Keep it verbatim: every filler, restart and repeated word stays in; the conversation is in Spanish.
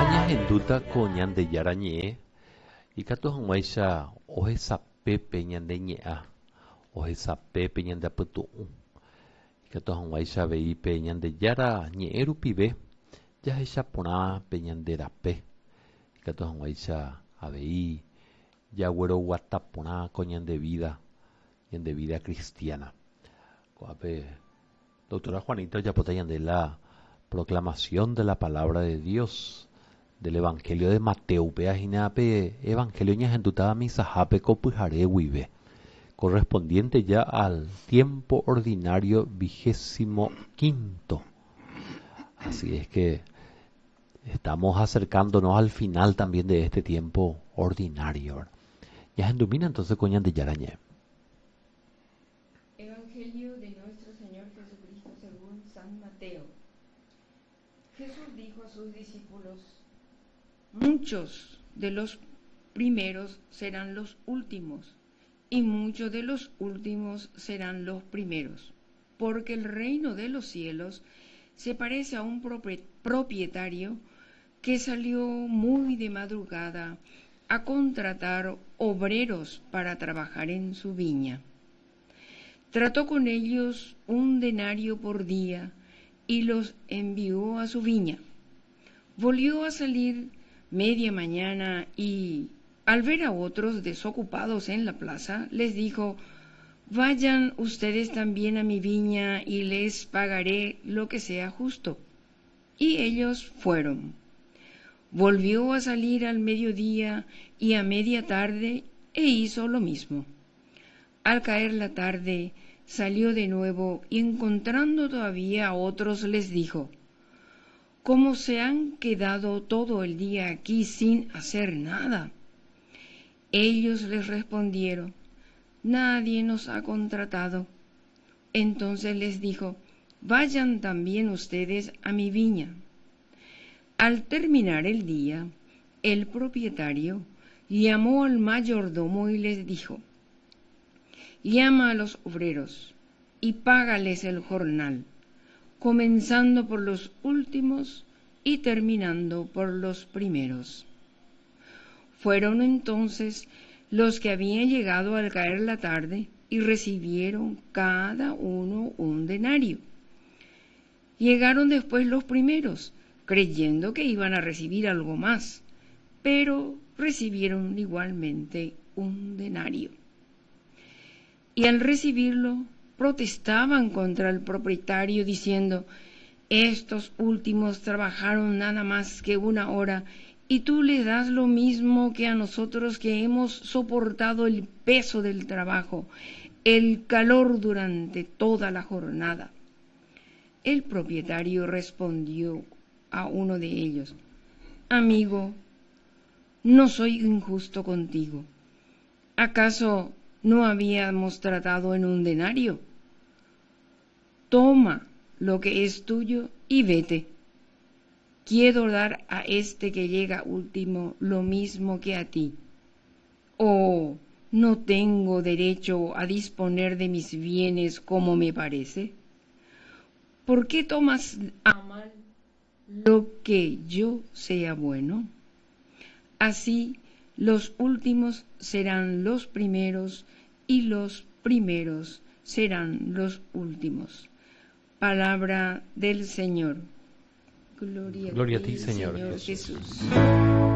Añas henduta koñande yarañe, y kato hangwaisha oje sapepe ñande ñe'a, oje sapepe ñande aputu, y kato hangwaisha veipe ñande yara ñe'eru pibe, yahecha porã pe ñande rape, y kato hangwaisha avei yagüero guata porã ko ñande vida, ñande vida cristiana. Koape, doctora Juanita yapota ñande la proclamación de la palabra de Dios del Evangelio de Mateo, peajinape Evangelio ñahenduta misahape kopyhare guive, correspondiente ya al tiempo ordinario vigésimo quinto. Así es que estamos acercándonos al final también de este tiempo ordinario. Ñahendumina entonces coñan de yarañe. Evangelio de nuestro Señor Jesucristo según San Mateo. Jesús dijo a sus discípulos: muchos de los primeros serán los últimos, y muchos de los últimos serán los primeros, porque el reino de los cielos se parece a un propietario que salió muy de madrugada a contratar obreros para trabajar en su viña. Trató con ellos un denario por día y los envió a su viña. Volvió a salir media mañana y, al ver a otros desocupados en la plaza, les dijo: vayan ustedes también a mi viña y les pagaré lo que sea justo. Y ellos fueron. Volvió a salir al mediodía y a media tarde e hizo lo mismo. Al caer la tarde, salió de nuevo y, encontrando todavía a otros, les dijo: ¿cómo se han quedado todo el día aquí sin hacer nada? Ellos les respondieron: nadie nos ha contratado. Entonces les dijo: vayan también ustedes a mi viña. Al terminar el día, el propietario llamó al mayordomo y les dijo: llama a los obreros y págales el jornal, comenzando por los últimos y terminando por los primeros. Fueron entonces los que habían llegado al caer la tarde y recibieron cada uno un denario. Llegaron después los primeros, creyendo que iban a recibir algo más, pero recibieron igualmente un denario. Y al recibirlo, protestaban contra el propietario diciendo: estos últimos trabajaron nada más que una hora y tú les das lo mismo que a nosotros, que hemos soportado el peso del trabajo, el calor durante toda la jornada. El propietario respondió a uno de ellos: amigo, no soy injusto contigo. ¿Acaso no habíamos tratado en un denario? Toma lo que es tuyo y vete. Quiero dar a este que llega último lo mismo que a ti. ¿O no tengo derecho a disponer de mis bienes como me parece? ¿Por qué tomas a mal lo que yo sea bueno? Así los últimos serán los primeros y los primeros serán los últimos. Palabra del Señor. Gloria, Gloria a ti, ti, Señor Señor Jesús. Jesús.